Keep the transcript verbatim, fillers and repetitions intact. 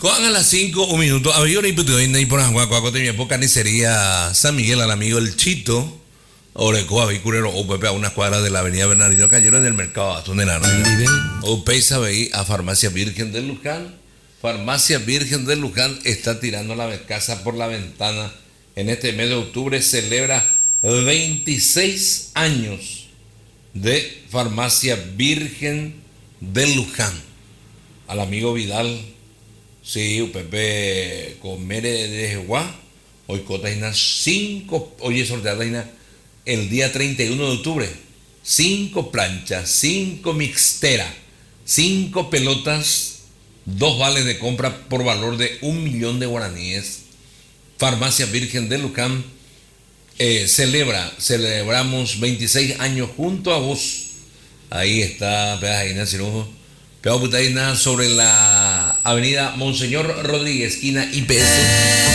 Con a las cinco, un minuto. Había una hipótesis y por Juan de mi época ni sería San Miguel al amigo El Chito. Orecoa, Vicurero, o Pepe a unas cuadras de la avenida Bernardino Cayero en el mercado Atún de Nano. O Peisa veí a Farmacia Virgen de Luján. Farmacia Virgen de Luján está tirando la casa por la ventana. En este mes de octubre celebra veintiséis años de Farmacia Virgen de Luján. Al amigo Vidal, sí, Pepe Comere de Jehuá. Hoy Cotaina cinco, hoy es sorteada el día treinta y uno de octubre. Cinco planchas, cinco mixteras, cinco pelotas, dos vales de compra por valor de un millón de guaraníes. Farmacia Virgen de Luján eh, celebra, celebramos veintiséis años junto a vos. Ahí está, Pedajaina Cirujo, Pedajaina sobre la avenida Monseñor Rodríguez, esquina I P S.